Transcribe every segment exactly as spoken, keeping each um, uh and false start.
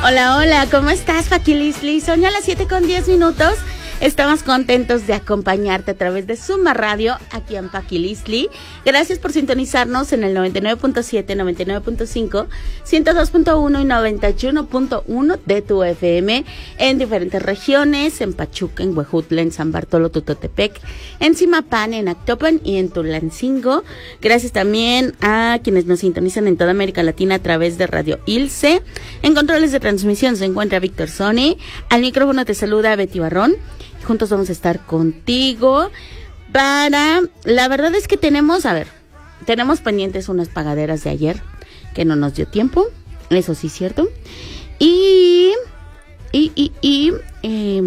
Hola, hola, ¿cómo estás, Paquilisli? Son ya las siete con diez minutos. Estamos contentos de acompañarte a través de Suma Radio, aquí en Paquilisli. Gracias por sintonizarnos en el noventa y nueve punto siete, noventa y nueve punto cinco, ciento dos punto uno y noventa y uno punto uno de tu F M en diferentes regiones, en Pachuca, en Huejutla, en San Bartolo, Tutotepec, en Zimapán, en Actopan y en Tulancingo. Gracias también a quienes nos sintonizan en toda América Latina a través de Radio Ilse. En controles de transmisión se encuentra Víctor Sony. Al micrófono te saluda Betty Barrón. Juntos vamos a estar contigo para... La verdad es que tenemos, a ver, tenemos pendientes unas pagaderas de ayer que no nos dio tiempo, eso sí es cierto. Y... Y, y, y... Eh,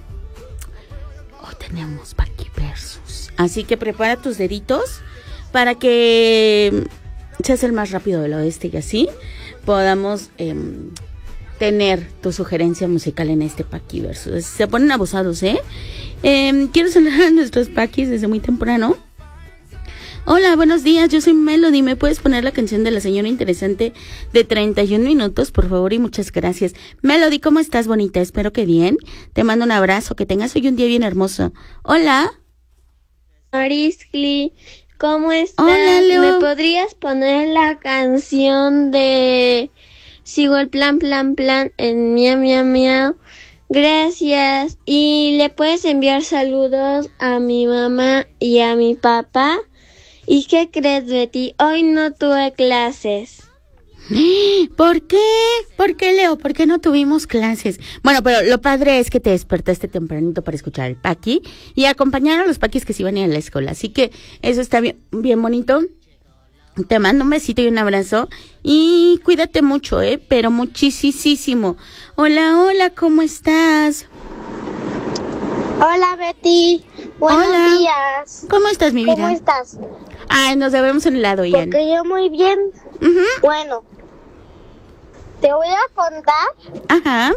oh, tenemos Paquiversus. Así que prepara tus deditos para que seas el más rápido del oeste y así podamos... Eh, tener tu sugerencia musical en este Paquiversus. Se ponen abusados, ¿eh? eh quiero saludar a nuestros Paquis desde muy temprano. Hola, buenos días, yo soy Melody. ¿Me puedes poner la canción de la señora interesante de treinta y un minutos, por favor? Y muchas gracias. Melody, ¿cómo estás, bonita? Espero que bien. Te mando un abrazo, que tengas hoy un día bien hermoso. Hola. Marisli, ¿cómo estás? Hola, Leo. ¿Me podrías poner la canción de... Sigo el plan, plan, plan en miau, miau, miau? Gracias. Y le puedes enviar saludos a mi mamá y a mi papá. ¿Y qué crees, Betty? Hoy no tuve clases. ¿Por qué? ¿Por qué, Leo? ¿Por qué no tuvimos clases? Bueno, pero lo padre es que te despertaste tempranito para escuchar el Paqui y acompañar a los Paquis que se iban a ir a la escuela. Así que eso está bien, bien bonito. Te mando un besito y un abrazo y cuídate mucho, ¿eh? Pero muchísimo. Hola, hola, ¿cómo estás? Hola, Betty. Buenos hola. días. ¿Cómo estás, mi vida? ¿Cómo estás? Ay, nos vemos en el lado, Ian. Porque yo muy bien. Uh-huh. Bueno, te voy a contar Ajá.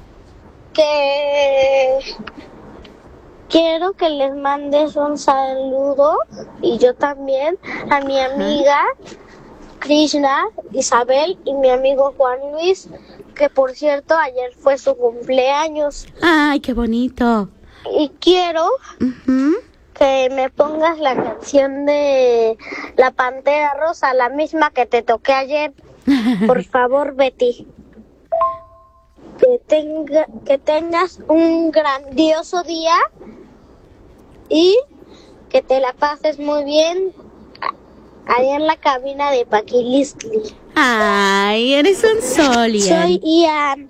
que... Quiero que les mandes un saludo y yo también a mi amiga Krishna, Isabel y mi amigo Juan Luis, que por cierto ayer fue su cumpleaños. Ay, qué bonito. Y quiero uh-huh. que me pongas la canción de La Pantera Rosa, la misma que te toqué ayer. Por favor, Betty. Que, tenga, que tengas un grandioso día y que te la pases muy bien allá en la cabina de Paquilisli. Ay, eres un sol, Ian. Soy Ian.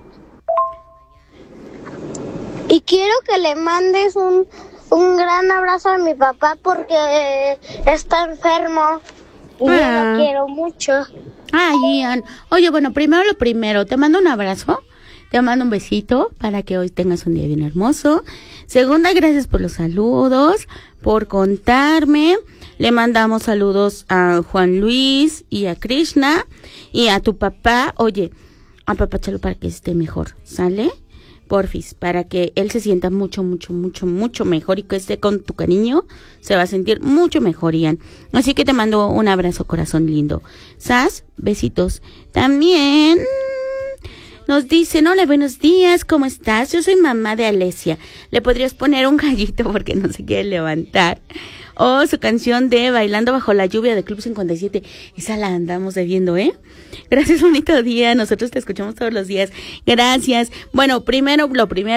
Y quiero que le mandes un, un gran abrazo a mi papá porque está enfermo y ah. yo lo quiero mucho. Ay, Ian. Oye, bueno, primero lo primero, te mando un abrazo. Te mando un besito para que hoy tengas un día bien hermoso. Segunda, gracias por los saludos, por contarme. Le mandamos saludos a Juan Luis y a Krishna y a tu papá. Oye, apapáchalo para que esté mejor, ¿sale? Porfis, para que él se sienta mucho, mucho, mucho, mucho mejor y que esté con tu cariño, se va a sentir mucho mejor, Ian. Así que te mando un abrazo, corazón lindo. Sas, besitos. También... Nos dicen, hola, buenos días, ¿cómo estás? Yo soy mamá de Alesia. ¿Le podrías poner un gallito porque no se quiere levantar? O oh, su canción de Bailando Bajo la Lluvia de Club cincuenta y siete. Esa la andamos debiendo, ¿eh? Gracias, bonito día. Nosotros te escuchamos todos los días. Gracias. Bueno, primero, lo primero.